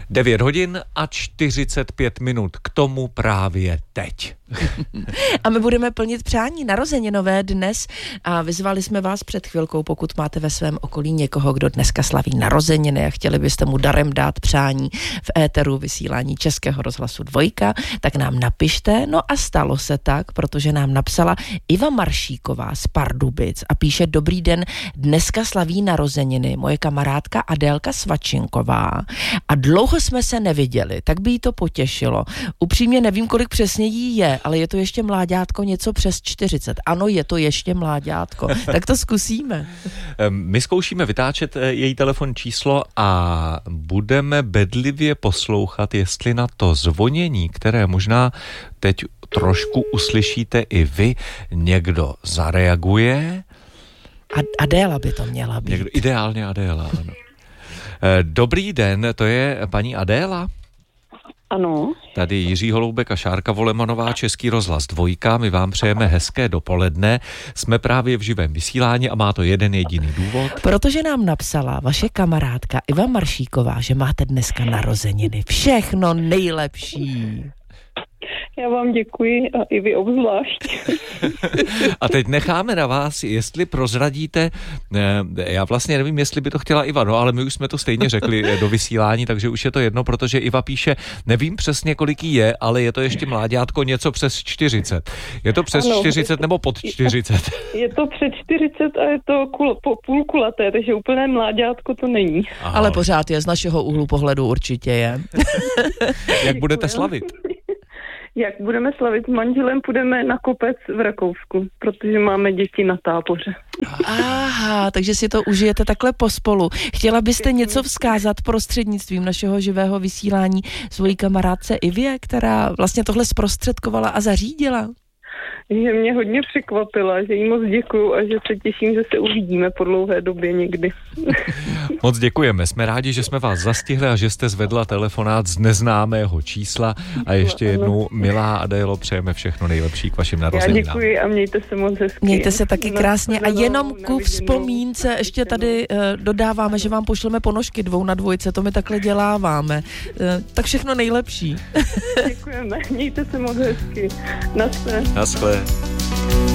9 hodin a 45 minut, k tomu právě teď. A my budeme plnit přání narozeninové dnes a vyzvali jsme vás před chvilkou, pokud máte ve svém okolí někoho, kdo dneska slaví narozeniny a chtěli byste mu darem dát přání v éteru vysílání Českého rozhlasu Dvojka, tak nám napište. No a stalo se tak, protože nám napsala Iva Maršíková z Pardubic a píše: Dobrý den, dneska slaví narozeniny moje kamarádka Adélka Svačinková a dlouho jsme se neviděli, tak by jí to potěšilo. Upřímně nevím, kolik přesně jí je, ale je to ještě mláďátko něco přes 40. Ano, je to ještě mláďátko. Tak to zkusíme. My zkoušíme vytáčet její telefonní číslo a budeme bedlivě poslouchat, jestli na to zvonění, které možná teď trošku uslyšíte i vy, někdo zareaguje. Adéla by to měla být. Ideálně Adéla, ano. Dobrý den, to je paní Adéla? Ano. Tady Jiří Holoubek a Šárka Volemanová, Český rozhlas Dvojka. My vám přejeme hezké dopoledne. Jsme právě v živém vysílání a má to jeden jediný důvod. Protože nám napsala vaše kamarádka Iva Maršíková, že máte dneska narozeniny. Všechno nejlepší. Já vám děkuji a i vy obzvlášť. A teď necháme na vás, jestli prozradíte, já vlastně nevím, jestli by to chtěla Iva, no ale my už jsme to stejně řekli do vysílání, takže už je to jedno, protože Iva píše, nevím přesně, kolik jí je, ale je to ještě mláďátko něco přes 40. Je to přes 40 nebo pod 40? Je to před 40 a je to půlkulaté, takže úplné mláďátko to není. Aha. Ale pořád je, z našeho úhlu pohledu určitě je. Jak budete slavit? Jak budeme slavit s manželem, půjdeme na kopec v Rakousku, protože máme děti na táboře. Aha, takže si to užijete takhle pospolu. Chtěla byste něco vzkázat prostřednictvím našeho živého vysílání svojí kamarádce Ivě, která vlastně tohle zprostředkovala a zařídila? Že mě hodně překvapila, že jí moc děkuju a že se těším, že se uvidíme po dlouhé době někdy. Moc děkujeme, jsme rádi, že jsme vás zastihli a že jste zvedla telefonát z neznámého čísla a ještě jednou, milá Adélo, přejeme všechno nejlepší k vašim narozeninám. Já děkuji a mějte se moc hezky. Mějte se taky krásně a jenom ku vzpomínce ještě tady dodáváme, že vám pošleme ponožky 2 na 2, to my takhle děláváme. Tak všechno nejlepší. Děkujeme, mějte se moc hezky. Naschle. Naschle.